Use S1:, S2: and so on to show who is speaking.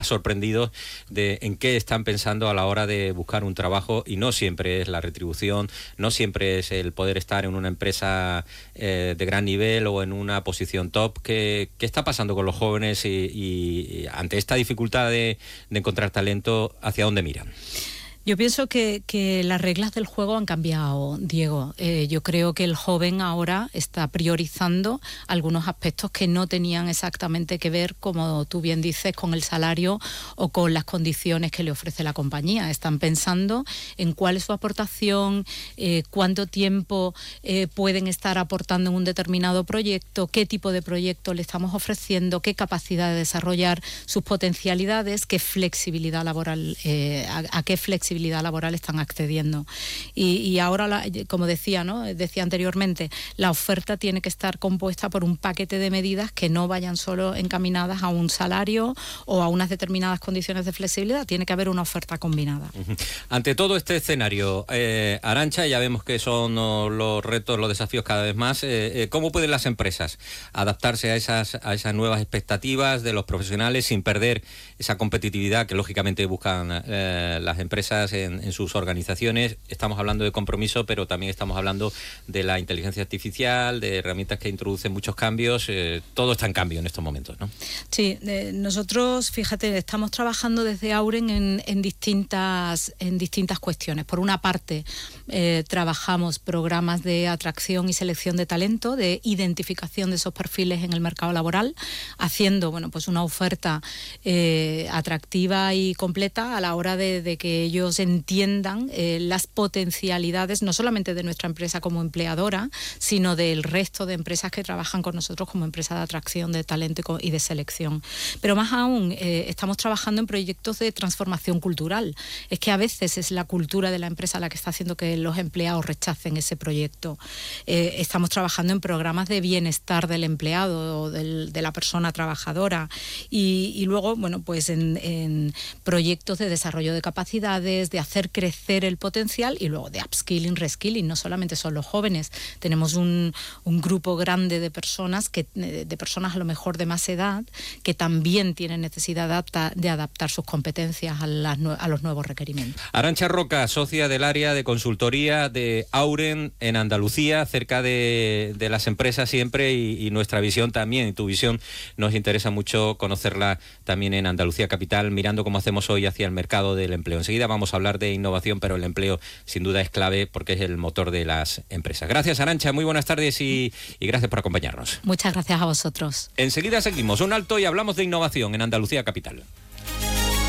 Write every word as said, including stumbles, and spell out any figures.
S1: sorprendidos de en qué están pensando a la hora de buscar un trabajo, y no siempre es la retribución, no siempre es el poder estar en una empresa eh, de gran nivel o en una posición top. ¿Qué, qué está pasando con los jóvenes y, y, y ante esta dificultad de, de encontrar talento, hacia dónde miran?
S2: Yo pienso que, que las reglas del juego han cambiado, Diego. Eh, yo creo que el joven ahora está priorizando algunos aspectos que no tenían exactamente que ver, como tú bien dices, con el salario o con las condiciones que le ofrece la compañía. Están pensando en cuál es su aportación, eh, cuánto tiempo eh, pueden estar aportando en un determinado proyecto, qué tipo de proyecto le estamos ofreciendo, qué capacidad de desarrollar sus potencialidades, qué flexibilidad laboral, eh, a, a qué flexibilidad laboral están accediendo. Y, y ahora, la, como decía, ¿no? decía anteriormente, la oferta tiene que estar compuesta por un paquete de medidas que no vayan solo encaminadas a un salario o a unas determinadas condiciones de flexibilidad. Tiene que haber una oferta combinada.
S1: Uh-huh. Ante todo este escenario, eh, Arantxa, ya vemos que son oh, los retos, los desafíos cada vez más. Eh, eh, ¿Cómo pueden las empresas adaptarse a esas, a esas nuevas expectativas de los profesionales sin perder esa competitividad que lógicamente buscan eh, las empresas En, en sus organizaciones? Estamos hablando de compromiso, pero también estamos hablando de la inteligencia artificial, de herramientas que introducen muchos cambios. Eh, todo está en cambio en estos momentos, ¿no?
S2: Sí, eh, nosotros, fíjate, estamos trabajando desde Auren en, en, distintas, en distintas cuestiones. Por una parte, eh, trabajamos programas de atracción y selección de talento, de identificación de esos perfiles en el mercado laboral, haciendo, bueno, pues una oferta eh, atractiva y completa a la hora de, de que ellos entiendan eh, las potencialidades no solamente de nuestra empresa como empleadora, sino del resto de empresas que trabajan con nosotros como empresa de atracción de talento y de selección. Pero más aún, eh, estamos trabajando en proyectos de transformación cultural. Es que a veces es la cultura de la empresa la que está haciendo que los empleados rechacen ese proyecto. Eh, estamos trabajando en programas de bienestar del empleado o del, de la persona trabajadora y, y luego, bueno, pues en, en proyectos de desarrollo de capacidades, de hacer crecer el potencial y luego de upskilling, reskilling. No solamente son los jóvenes, tenemos un, un grupo grande de personas, que, de personas a lo mejor de más edad, que también tienen necesidad de adaptar, de adaptar sus competencias a, las, a los nuevos requerimientos.
S1: Arantxa Roca, socia del área de consultoría de Auren en Andalucía, cerca de, de las empresas siempre, y, y nuestra visión también, y tu visión nos interesa mucho conocerla también en Andalucía Capital, mirando cómo hacemos hoy hacia el mercado del empleo. Enseguida vamos a hablar de innovación, pero el empleo sin duda es clave porque es el motor de las empresas. Gracias, Arantxa, muy buenas tardes y, y gracias por acompañarnos.
S2: Muchas gracias a vosotros.
S1: Enseguida seguimos un alto y hablamos de innovación en Andalucía Capital.